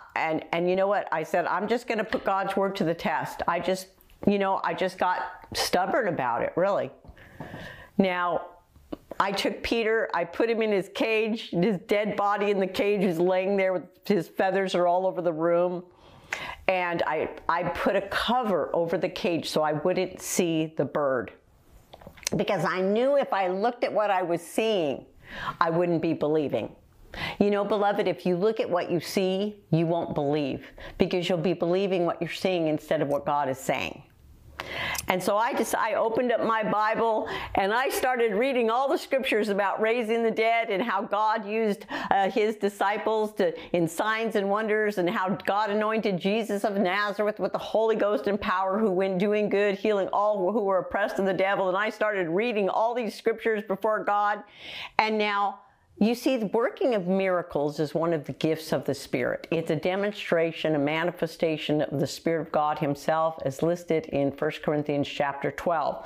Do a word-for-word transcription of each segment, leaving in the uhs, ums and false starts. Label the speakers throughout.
Speaker 1: and, and you know what? I said, I'm just going to put God's word to the test. I just, you know, I just got stubborn about it, really. Now, I took Peter, I put him in his cage, his dead body in the cage is laying there with his feathers are all over the room. And I, I put a cover over the cage so I wouldn't see the bird. Because I knew if I looked at what I was seeing, I wouldn't be believing. You know, beloved, if you look at what you see, you won't believe. Because you'll be believing what you're seeing instead of what God is saying. And so I just, I opened up my Bible and I started reading all the scriptures about raising the dead and how God used uh, his disciples to, in signs and wonders, and how God anointed Jesus of Nazareth with the Holy Ghost and power, who went doing good, healing all who were oppressed of the devil. And I started reading all these scriptures before God. And now, you see, the working of miracles is one of the gifts of the Spirit. It's a demonstration, a manifestation of the Spirit of God himself, as listed in First Corinthians chapter twelve.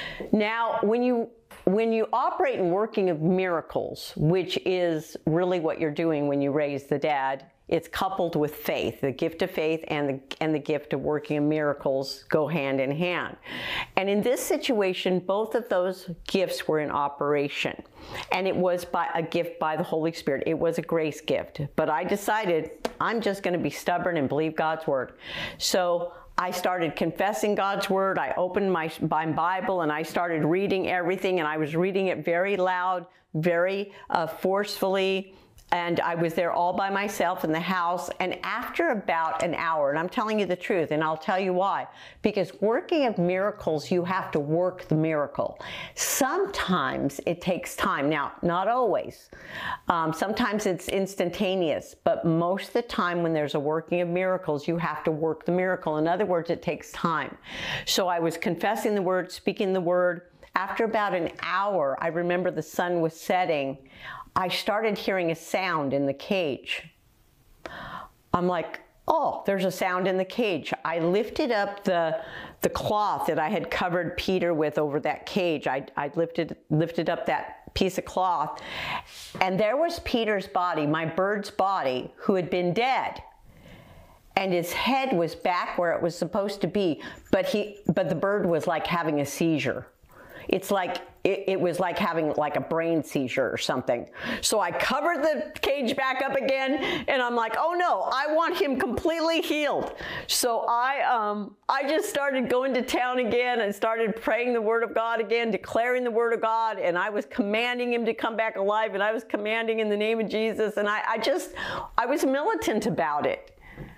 Speaker 1: Now, when you when you operate in working of miracles, which is really what you're doing when you raise the dead, it's coupled with faith. The gift of faith and the, and the gift of working of miracles go hand in hand. And in this situation, both of those gifts were in operation. And it was by a gift by the Holy Spirit. It was a grace gift. But I decided I'm just going to be stubborn and believe God's word. So I started confessing God's word. I opened my, my Bible and I started reading everything. And I was reading it very loud, very uh, forcefully. And I was there all by myself in the house. And after about an hour, and I'm telling you the truth, and I'll tell you why. Because working of miracles, you have to work the miracle. Sometimes it takes time. Now, not always. Um, sometimes it's instantaneous. But most of the time when there's a working of miracles, you have to work the miracle. In other words, it takes time. So I was confessing the word, speaking the word. After about an hour, I remember the sun was setting. I started hearing a sound in the cage. I'm like, oh, there's a sound in the cage. I lifted up the, the cloth that I had covered Peter with over that cage. I, I lifted, lifted up that piece of cloth, and there was Peter's body, my bird's body, who had been dead. And his head was back where it was supposed to be, but, he, but the bird was like having a seizure. It's like, it, it was like having like a brain seizure or something. So I covered the cage back up again, and I'm like, oh no, I want him completely healed. So I, um, I just started going to town again and started praying the word of God again, declaring the word of God, and I was commanding him to come back alive, and I was commanding in the name of Jesus, and I, I just, I was militant about it.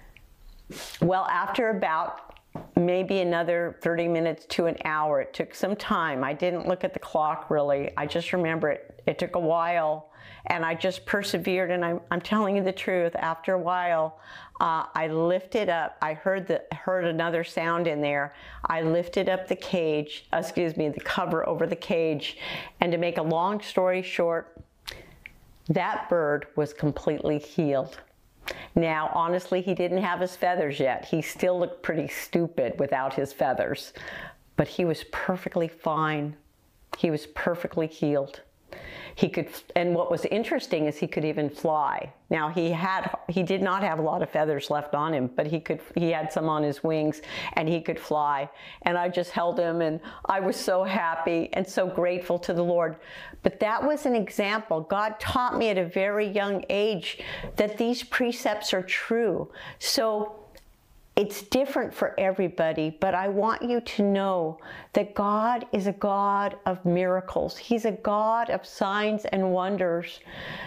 Speaker 1: Well, after about maybe another thirty minutes to an hour. It took some time. I didn't look at the clock really. I just remember it. It took a while, and I just persevered, and I'm, I'm telling you the truth. After a while, uh, I lifted up. I heard, the, heard another sound in there. I lifted up the cage, excuse me, the cover over the cage, and to make a long story short, that bird was completely healed. Now, honestly, he didn't have his feathers yet. He still looked pretty stupid without his feathers, but he was perfectly fine. He was perfectly healed. He could, and what was interesting is he could even fly. Now, he had, he did not have a lot of feathers left on him, but he could, he had some on his wings, and he could fly. And I just held him, and I was so happy and so grateful to the Lord. But that was an example. God taught me at a very young age that these precepts are true. So it's different for everybody, but I want you to know that God is a God of miracles. He's a God of signs and wonders.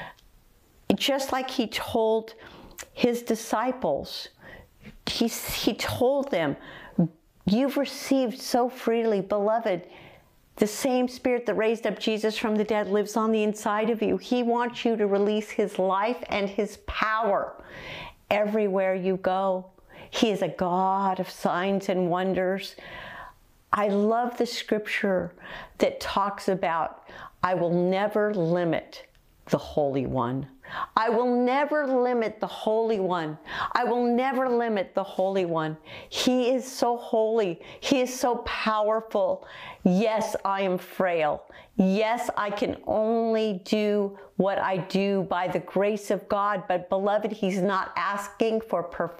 Speaker 1: Just like he told his disciples, he, he told them, you've received so freely, beloved, the same Spirit that raised up Jesus from the dead lives on the inside of you. He wants you to release his life and his power everywhere you go. He is a God of signs and wonders. I love the scripture that talks about, I will never limit the Holy One. I will never limit the Holy One. I will never limit the Holy One. He is so holy. He is so powerful. Yes, I am frail. Yes, I can only do what I do by the grace of God. But beloved, He's not asking for perfection.